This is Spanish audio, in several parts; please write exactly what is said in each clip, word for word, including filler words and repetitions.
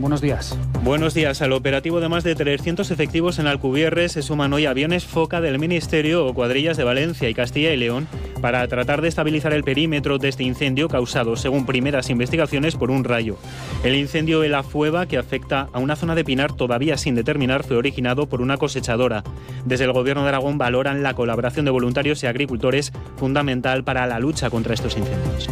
buenos días. Buenos días. Al operativo de más de trescientos efectivos en Alcubierre se suman hoy aviones Foca del Ministerio o cuadrillas de Valencia y Castilla y León para tratar de estabilizar el perímetro de este incendio causado, según primeras investigaciones, por un rayo. El incendio en la Fueva, que afecta a una zona de pinar todavía sin determinar, fue originado por una cosechadora. Desde el Gobierno de Aragón valoran la colaboración de voluntarios y agricultores, fundamental para la lucha contra estos incendios.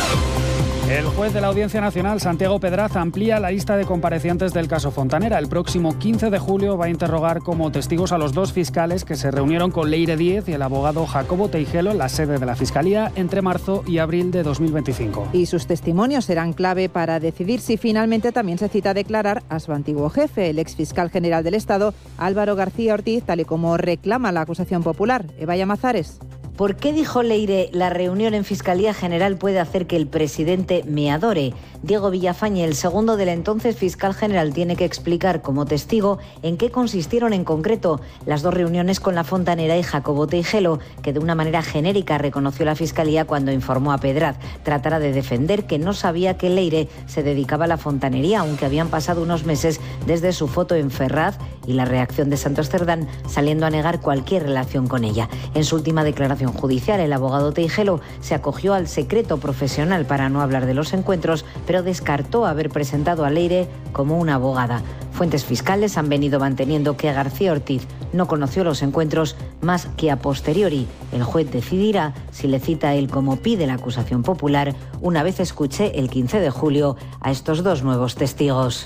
El juez de la Audiencia Nacional, Santiago Pedraz, amplía la lista de comparecientes del caso Fontanera. El próximo quince de julio va a interrogar como testigos a los dos fiscales que se reunieron con Leire Díez y el abogado Jacobo Teijelo en la sede de la Fiscalía entre marzo y abril de dos mil veinticinco. Y sus testimonios serán clave para decidir si finalmente también se cita a declarar a su antiguo jefe, el exfiscal general del Estado, Álvaro García Ortiz, tal y como reclama la acusación popular. Eva Llamazares. ¿Por qué, dijo Leire, la reunión en Fiscalía General puede hacer que el presidente me adore? Diego Villafañe, el segundo del entonces fiscal general, tiene que explicar como testigo en qué consistieron en concreto las dos reuniones con la Fontanera y Jacobo Teijelo, que de una manera genérica reconoció la Fiscalía cuando informó a Pedraz. Tratará de defender que no sabía que Leire se dedicaba a la fontanería, aunque habían pasado unos meses desde su foto en Ferraz y la reacción de Santos Cerdán saliendo a negar cualquier relación con ella. En su última declaración judicial, el abogado Teijelo se acogió al secreto profesional para no hablar de los encuentros, pero descartó haber presentado a Leire como una abogada. Fuentes fiscales han venido manteniendo que García Ortiz no conoció los encuentros más que a posteriori. El juez decidirá si le cita a él como pide la acusación popular, una vez escuche el quince de julio a estos dos nuevos testigos.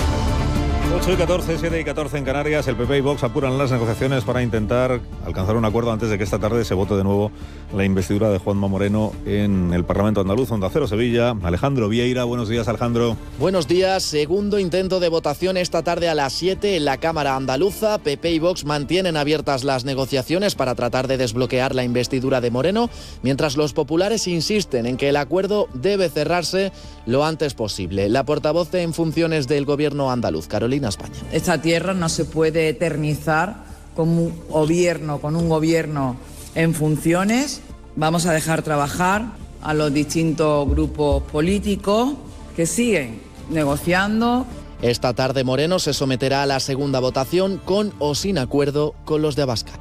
ocho y catorce, siete y catorce en Canarias. El P P y Vox apuran las negociaciones para intentar alcanzar un acuerdo antes de que esta tarde se vote de nuevo la investidura de Juanma Moreno en el Parlamento andaluz. Onda Cero Sevilla, Alejandro Vieira. Buenos días, Alejandro. Buenos días. Segundo intento de votación esta tarde a las siete en la Cámara andaluza. P P y Vox mantienen abiertas las negociaciones para tratar de desbloquear la investidura de Moreno, mientras los populares insisten en que el acuerdo debe cerrarse lo antes posible. La portavoz en funciones del Gobierno andaluz, Carolina España. Esta tierra no se puede eternizar con un gobierno, con un gobierno en funciones. Vamos a dejar trabajar a los distintos grupos políticos que siguen negociando. Esta tarde Moreno se someterá a la segunda votación con o sin acuerdo con los de Abascal.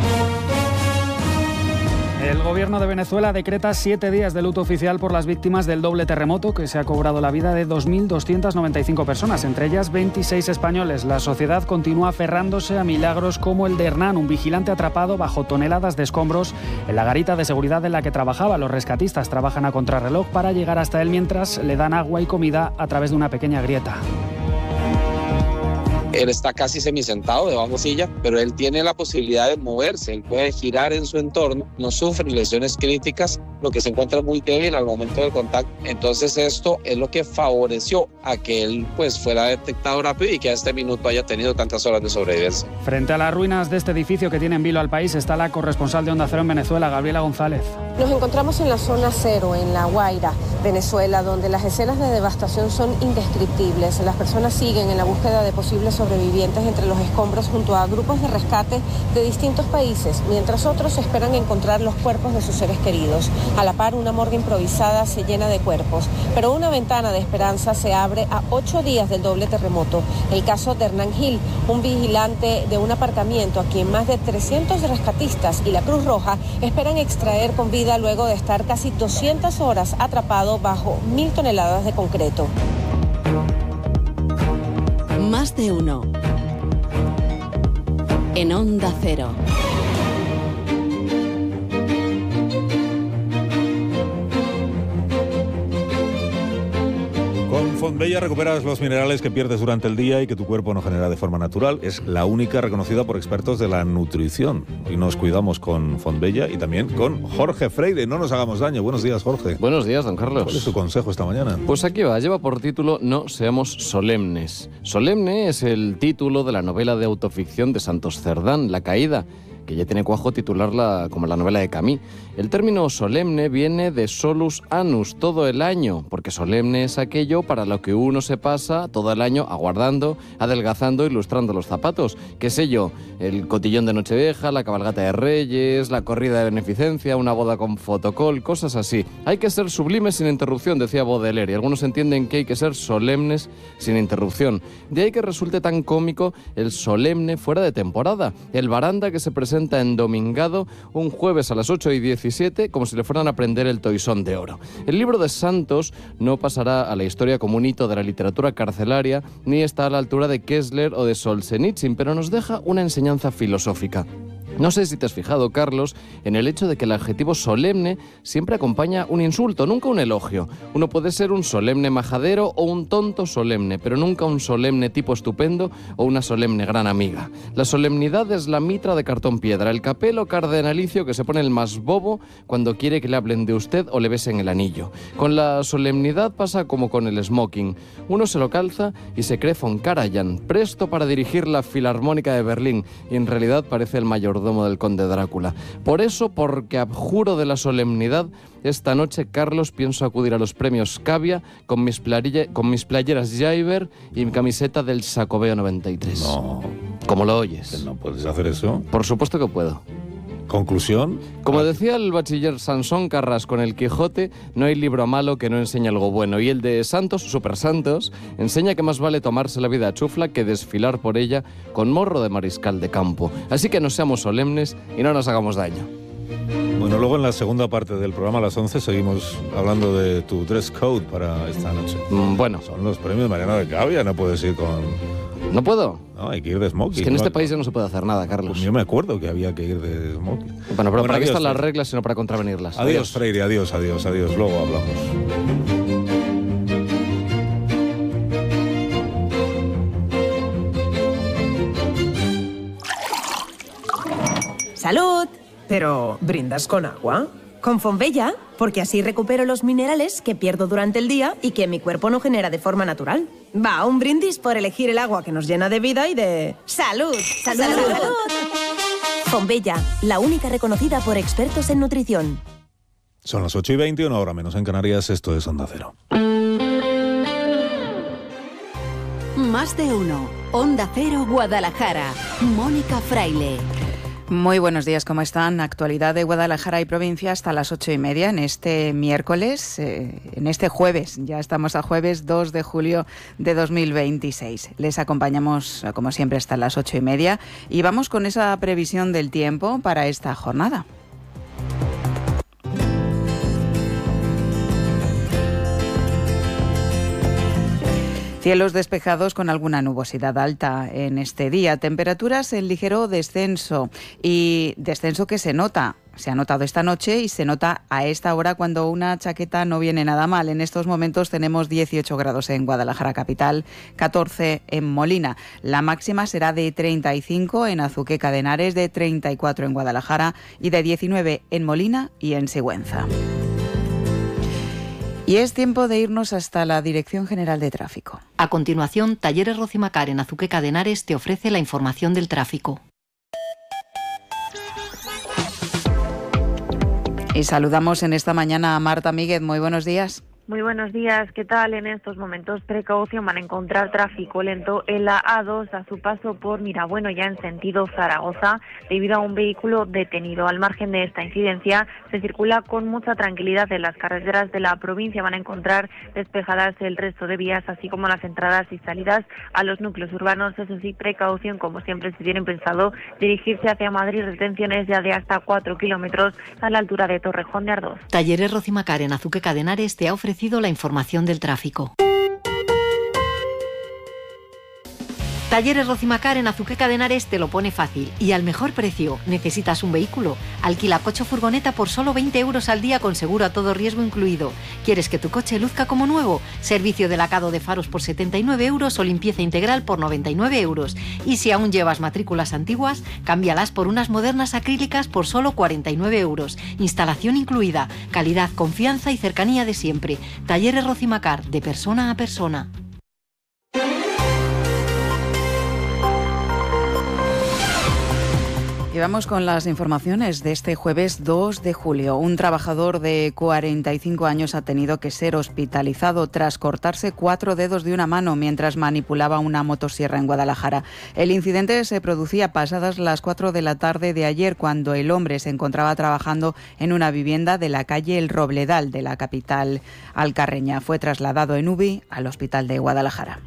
El gobierno de Venezuela decreta siete días de luto oficial por las víctimas del doble terremoto que se ha cobrado la vida de dos mil doscientas noventa y cinco personas, entre ellas veintiséis españoles. La sociedad continúa aferrándose a milagros como el de Hernán, un vigilante atrapado bajo toneladas de escombros en la garita de seguridad en la que trabajaba. Los rescatistas trabajan a contrarreloj para llegar hasta él mientras le dan agua y comida a través de una pequeña grieta. Él está casi semisentado debajo silla, pero él tiene la posibilidad de moverse, él puede girar en su entorno, no sufre lesiones críticas, lo que se encuentra muy débil al momento del contacto. Entonces esto es lo que favoreció a que él pues fuera detectado rápido y que a este minuto haya tenido tantas horas de sobrevivencia. Frente a las ruinas de este edificio que tiene en vilo al país está la corresponsal de Onda Cero en Venezuela, Gabriela González. Nos encontramos en la zona cero, en La Guaira, Venezuela, donde las escenas de devastación son indescriptibles. Las personas siguen en la búsqueda de posibles sobrevivientes entre los escombros junto a grupos de rescate de distintos países, mientras otros esperan encontrar los cuerpos de sus seres queridos. A la par, una morgue improvisada se llena de cuerpos, pero una ventana de esperanza se abre a ocho días del doble terremoto. El caso de Hernán Gil, un vigilante de un aparcamiento a quien más de trescientos rescatistas y la Cruz Roja esperan extraer con vida luego de estar casi doscientas horas atrapado bajo mil toneladas de concreto. Más de uno. En Onda Cero. Con Fonbella recuperas los minerales que pierdes durante el día y que tu cuerpo no genera de forma natural. Es la única reconocida por expertos de la nutrición. Y nos cuidamos con Fonbella y también con Jorge Freire. No nos hagamos daño. Buenos días, Jorge. Buenos días, don Carlos. ¿Cuál es tu consejo esta mañana? Pues aquí va. Lleva por título No seamos solemnes. Solemne es el título de la novela de autoficción de Santos Cerdán, La caída, que ya tiene cuajo titularla como la novela de Camus. El término solemne viene de solus annus, todo el año, porque solemne es aquello para lo que uno se pasa todo el año aguardando, adelgazando, ilustrando los zapatos. ¿Qué sé yo? El cotillón de Nochevieja, la cabalgata de Reyes, la corrida de beneficencia, una boda con fotocol, cosas así. Hay que ser sublimes sin interrupción, decía Baudelaire, y algunos entienden que hay que ser solemnes sin interrupción. De ahí que resulte tan cómico el solemne fuera de temporada. El baranda que se presenta en Domingado un jueves a las ocho y diecisiete como si le fueran a prender el toisón de oro. El libro de Santos no pasará a la historia como un hito de la literatura carcelaria ni está a la altura de Kessler o de Solzhenitsyn, pero nos deja una enseñanza filosófica. No sé si te has fijado, Carlos, en el hecho de que el adjetivo solemne siempre acompaña un insulto, nunca un elogio. Uno puede ser un solemne majadero o un tonto solemne, pero nunca un solemne tipo estupendo o una solemne gran amiga. La solemnidad es la mitra de cartón piedra, el capelo cardenalicio que se pone el más bobo cuando quiere que le hablen de usted o le besen el anillo. Con la solemnidad pasa como con el smoking. Uno se lo calza y se cree von Karajan, presto para dirigir la Filarmónica de Berlín, y en realidad parece el mayordomo del conde Drácula. Por eso, porque abjuro de la solemnidad, esta noche, Carlos, pienso acudir a los premios Cavia con mis, plarilla, con mis playeras Jaiber y mi camiseta del Xacobeo noventa y tres. No. ¿Cómo lo oyes? ¿No puedes hacer eso? Por supuesto que puedo. ¿Conclusión? Como decía el bachiller Sansón Carras con el Quijote, no hay libro malo que no enseñe algo bueno. Y el de Santos, Super Santos, enseña que más vale tomarse la vida a chufla que desfilar por ella con morro de mariscal de campo. Así que no seamos solemnes y no nos hagamos daño. Bueno, luego en la segunda parte del programa a las once seguimos hablando de tu dress code para esta noche. Mm, bueno. Son los premios Mariana de Cavia, no puedes ir con... ¿No puedo? No, hay que ir de smoking. Es que en este ¿no? país ya no se puede hacer nada, Carlos. Pues yo me acuerdo que había que ir de smoking. Bueno, pero bueno, para qué están las Freire. reglas sino para contravenirlas. Adiós, Adiós, Freire, adiós, adiós, adiós. Luego hablamos. ¡Salud! Pero, ¿brindas con agua? Con Fonbella, porque así recupero los minerales que pierdo durante el día y que mi cuerpo no genera de forma natural. Va, un brindis por elegir el agua que nos llena de vida y de... ¡Salud! ¡Salud! ¡Salud! ¡Salud! Fonbella, la única reconocida por expertos en nutrición. Son las ocho y veinte, una hora menos en Canarias. Esto es Onda Cero. Más de uno. Onda Cero, Guadalajara. Mónica Fraile. Muy buenos días, ¿cómo están? Actualidad de Guadalajara y provincia hasta las ocho y media en este miércoles, eh, en este jueves. Ya estamos a jueves dos de julio de dos mil veintiséis. Les acompañamos, como siempre, hasta las ocho y media y vamos con esa previsión del tiempo para esta jornada. Cielos despejados con alguna nubosidad alta en este día. Temperaturas en ligero descenso y descenso que se nota. Se ha notado esta noche y se nota a esta hora cuando una chaqueta no viene nada mal. En estos momentos tenemos dieciocho grados en Guadalajara capital, catorce en Molina. La máxima será de treinta y cinco en Azuqueca de Henares, de treinta y cuatro en Guadalajara y de diecinueve en Molina y en Sigüenza. Y es tiempo de irnos hasta la Dirección General de Tráfico. A continuación, Talleres Rocimacar en Azuqueca de Henares te ofrece la información del tráfico. Y saludamos en esta mañana a Marta Míguez. Muy buenos días. Muy buenos días, ¿qué tal? En estos momentos, precaución, van a encontrar tráfico lento en la A dos a su paso por Mirabueno, ya en sentido Zaragoza, debido a un vehículo detenido. Al margen de esta incidencia, se circula con mucha tranquilidad en las carreteras de la provincia. Van a encontrar despejadas el resto de vías, así como las entradas y salidas a los núcleos urbanos. Eso sí, precaución, como siempre, si tienen pensado dirigirse hacia Madrid, retenciones ya de hasta cuatro kilómetros a la altura de Torrejón de Ardoz. Talleres Rocimacar en Azuqueca de Henares te ha ofrecido la información del tráfico. Talleres Rocimacar en Azuqueca de Henares te lo pone fácil y al mejor precio. ¿Necesitas un vehículo? Alquila coche o furgoneta por solo veinte euros al día con seguro a todo riesgo incluido. ¿Quieres que tu coche luzca como nuevo? Servicio de lacado de faros por setenta y nueve euros o limpieza integral por noventa y nueve euros. Y si aún llevas matrículas antiguas, cámbialas por unas modernas acrílicas por solo cuarenta y nueve euros. Instalación incluida. Calidad, confianza y cercanía de siempre. Talleres Rocimacar, de persona a persona. Y vamos con las informaciones de este jueves dos de julio. Un trabajador de cuarenta y cinco años ha tenido que ser hospitalizado tras cortarse cuatro dedos de una mano mientras manipulaba una motosierra en Guadalajara. El incidente se producía pasadas las cuatro de la tarde de ayer, cuando el hombre se encontraba trabajando en una vivienda de la calle El Robledal de la capital alcarreña. Fue trasladado en U B I al hospital de Guadalajara.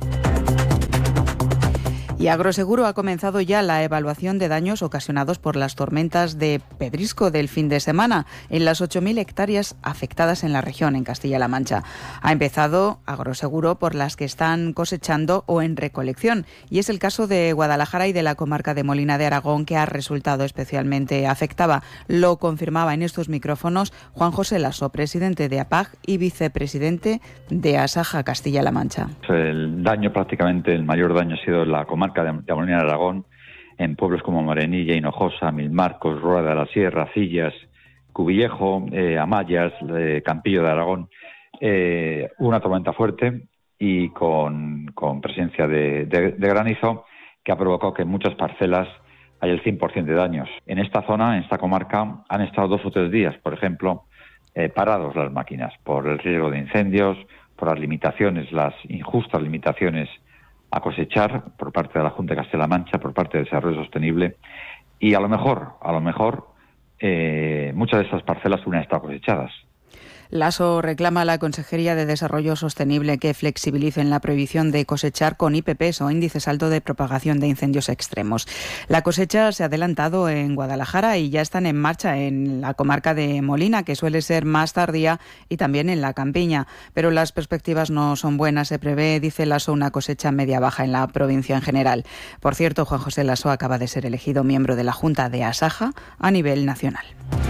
Y Agroseguro ha comenzado ya la evaluación de daños ocasionados por las tormentas de pedrisco del fin de semana en las ocho mil hectáreas afectadas en la región, en Castilla-La Mancha. Ha empezado Agroseguro por las que están cosechando o en recolección, y es el caso de Guadalajara y de la comarca de Molina de Aragón, que ha resultado especialmente afectada. Lo confirmaba en estos micrófonos Juan José Lasso, presidente de A P A G y vicepresidente de Asaja Castilla-La Mancha. El daño, prácticamente el mayor daño, ha sido en la comarca de Molina de Aragón, en pueblos como Morenilla, Hinojosa, Milmarcos, Rueda de la Sierra, Cillas, Cubillejo, eh, Amayas, eh, Campillo de Aragón. Eh, una tormenta fuerte y con, con presencia de, de, de granizo, que ha provocado que en muchas parcelas hay el cien por ciento de daños. En esta zona, en esta comarca, han estado dos o tres días, por ejemplo, eh, parados las máquinas por el riesgo de incendios, por las limitaciones, las injustas limitaciones a cosechar por parte de la Junta de Castilla-La Mancha, por parte de Desarrollo Sostenible, y a lo mejor, a lo mejor, eh, muchas de estas parcelas aún han estado cosechadas. Lasso reclama a la Consejería de Desarrollo Sostenible que flexibilicen la prohibición de cosechar con I P Ps o índices altos de propagación de incendios extremos. La cosecha se ha adelantado en Guadalajara y ya están en marcha en la comarca de Molina, que suele ser más tardía, y también en la Campiña. Pero las perspectivas no son buenas. Se prevé, dice Lasso, una cosecha media-baja en la provincia en general. Por cierto, Juan José Lasso acaba de ser elegido miembro de la Junta de Asaja a nivel nacional.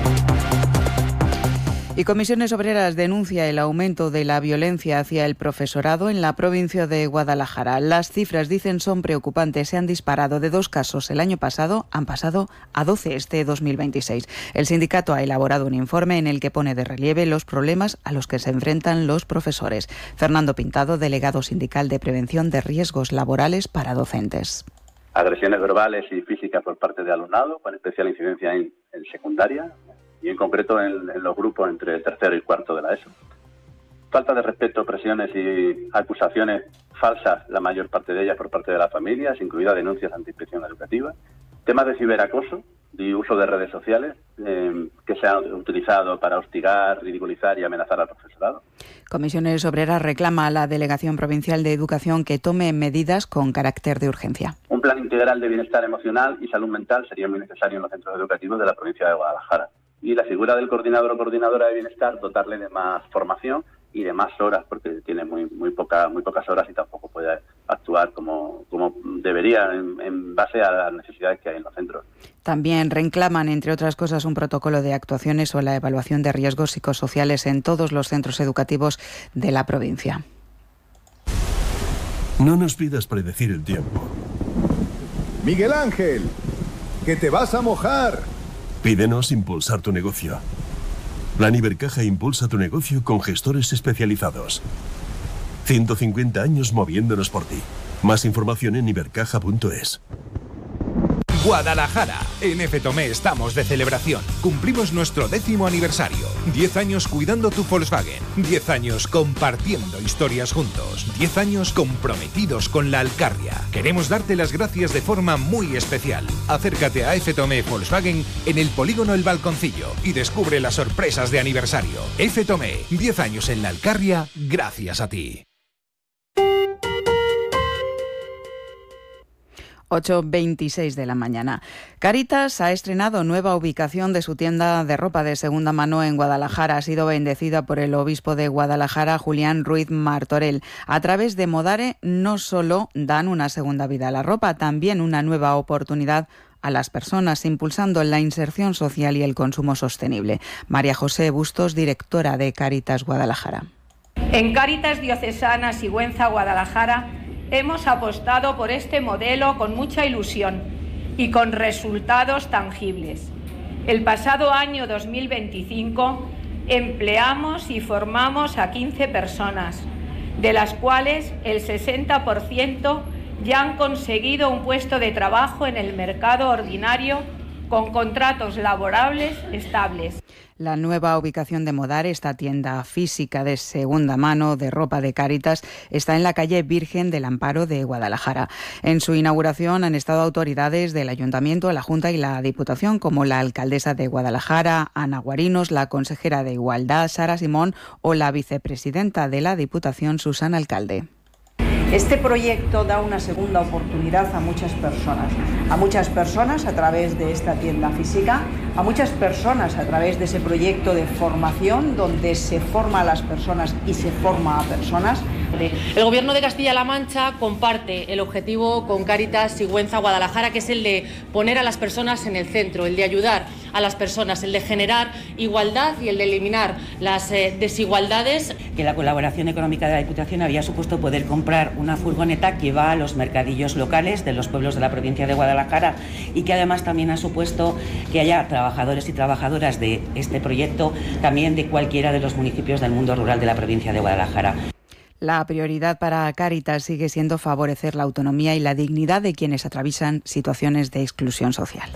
Y Comisiones Obreras denuncia el aumento de la violencia hacia el profesorado en la provincia de Guadalajara. Las cifras, dicen, son preocupantes. Se han disparado de dos casos el año pasado, han pasado a doce este dos mil veintiséis. El sindicato ha elaborado un informe en el que pone de relieve los problemas a los que se enfrentan los profesores. Fernando Pintado, delegado sindical de Prevención de Riesgos Laborales para Docentes. Agresiones verbales y físicas por parte de alumnado, con especial incidencia en, en secundaria, y en concreto en, en los grupos entre tercero y cuarto de la ESO. Falta de respeto, presiones y acusaciones falsas, la mayor parte de ellas por parte de las familias, incluidas denuncias ante inspección educativa. Temas de ciberacoso y uso de redes sociales eh, que se han utilizado para hostigar, ridiculizar y amenazar al profesorado. Comisiones Obreras reclama a la Delegación Provincial de Educación que tome medidas con carácter de urgencia. Un plan integral de bienestar emocional y salud mental sería muy necesario en los centros educativos de la provincia de Guadalajara. Y la figura del coordinador o coordinadora de bienestar, dotarle de más formación y de más horas, porque tiene muy muy poca, muy pocas horas y tampoco puede actuar como, como debería en, en base a las necesidades que hay en los centros. También reclaman, entre otras cosas, un protocolo de actuaciones o la evaluación de riesgos psicosociales en todos los centros educativos de la provincia. No nos pidas predecir el tiempo. Miguel Ángel, que te vas a mojar. Pídenos impulsar tu negocio. Plan Ibercaja impulsa tu negocio con gestores especializados. ciento cincuenta años moviéndonos por ti. Más información en ibercaja punto es. Guadalajara. En F. Tomé estamos de celebración. Cumplimos nuestro décimo aniversario. Diez años cuidando tu Volkswagen. Diez años compartiendo historias juntos. Diez años comprometidos con la Alcarria. Queremos darte las gracias de forma muy especial. Acércate a F. Tomé Volkswagen en el polígono El Balconcillo y descubre las sorpresas de aniversario. F. Tomé. Diez años en la Alcarria, gracias a ti. ocho veintiséis de la mañana. Cáritas ha estrenado nueva ubicación de su tienda de ropa de segunda mano en Guadalajara. Ha sido bendecida por el obispo de Guadalajara, Julián Ruiz Martorell. A través de Modare no solo dan una segunda vida a la ropa, también una nueva oportunidad a las personas, impulsando la inserción social y el consumo sostenible. María José Bustos, directora de Cáritas Guadalajara. En Cáritas Diocesana Sigüenza Guadalajara hemos apostado por este modelo con mucha ilusión y con resultados tangibles. El pasado año dos mil veinticinco empleamos y formamos a quince personas, de las cuales el sesenta por ciento ya han conseguido un puesto de trabajo en el mercado ordinario con contratos laborables estables. La nueva ubicación de Modar, esta tienda física de segunda mano de ropa de Cáritas, está en la calle Virgen del Amparo de Guadalajara. En su inauguración han estado autoridades del Ayuntamiento, la Junta y la Diputación, como la alcaldesa de Guadalajara, Ana Guarinos, la consejera de Igualdad, Sara Simón, o la vicepresidenta de la Diputación, Susana Alcalde. Este proyecto da una segunda oportunidad a muchas personas, a muchas personas a través de esta tienda física, a muchas personas a través de ese proyecto de formación donde se forma a las personas y se forma a personas. El Gobierno de Castilla-La Mancha comparte el objetivo con Cáritas Sigüenza Guadalajara, que es el de poner a las personas en el centro, el de ayudar a las personas, el de generar igualdad y el de eliminar las eh, desigualdades. Que la colaboración económica de la Diputación había supuesto poder comprar una furgoneta que va a los mercadillos locales de los pueblos de la provincia de Guadalajara y que además también ha supuesto que haya trabajadores y trabajadoras de este proyecto también de cualquiera de los municipios del mundo rural de la provincia de Guadalajara. La prioridad para Cáritas sigue siendo favorecer la autonomía y la dignidad de quienes atraviesan situaciones de exclusión social.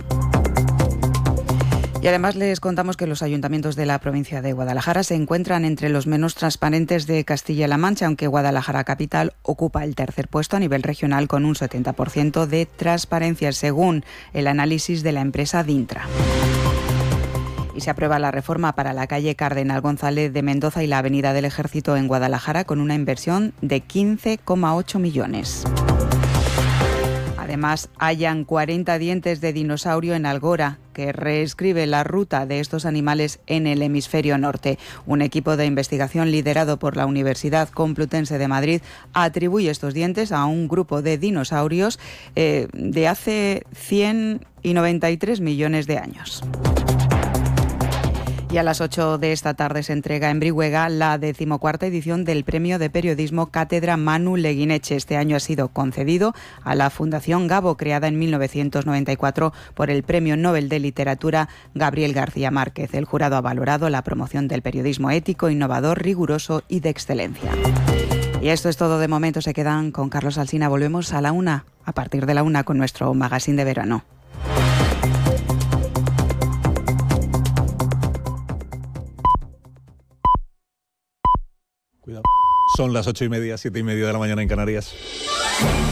Y además les contamos que los ayuntamientos de la provincia de Guadalajara se encuentran entre los menos transparentes de Castilla-La Mancha, aunque Guadalajara Capital ocupa el tercer puesto a nivel regional con un setenta por ciento de transparencia, según el análisis de la empresa Dintra. Y se aprueba la reforma para la calle Cardenal González de Mendoza y la Avenida del Ejército en Guadalajara con una inversión de quince coma ocho millones. Además, hallan cuarenta dientes de dinosaurio en Algora, que reescribe la ruta de estos animales en el hemisferio norte. Un equipo de investigación liderado por la Universidad Complutense de Madrid atribuye estos dientes a un grupo de dinosaurios eh, de hace cien y noventa y tres millones de años. Y a las ocho de esta tarde se entrega en Brihuega la decimocuarta edición del Premio de Periodismo Cátedra Manu Leguineche. Este año ha sido concedido a la Fundación Gabo, creada en mil novecientos noventa y cuatro por el Premio Nobel de Literatura Gabriel García Márquez. El jurado ha valorado la promoción del periodismo ético, innovador, riguroso y de excelencia. Y esto es todo de momento. Se quedan con Carlos Alsina. Volvemos a la una, a partir de la una, con nuestro magazine de verano. Cuidado. Son las ocho y media, siete y media de la mañana en Canarias.